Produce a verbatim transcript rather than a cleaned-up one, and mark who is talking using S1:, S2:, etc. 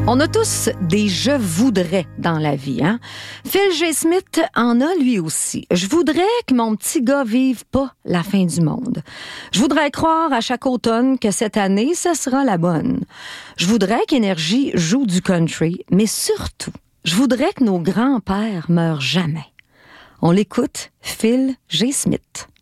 S1: On a tous des « je voudrais » dans la vie, hein? Phil G. Smith en a lui aussi. Je voudrais que mon petit gars vive pas la fin du monde. Je voudrais croire à chaque automne que cette année, ça sera la bonne. Je voudrais qu'Énergie joue du country, mais surtout, je voudrais que nos grands-pères meurent jamais. On l'écoute, Phil G. Smith.